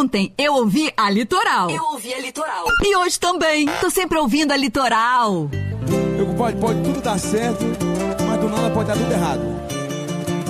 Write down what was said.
Ontem eu ouvi a Litoral. Eu ouvi a Litoral. E hoje também. Tô sempre ouvindo a Litoral. Pode tudo dar certo, mas do nada pode dar tudo errado.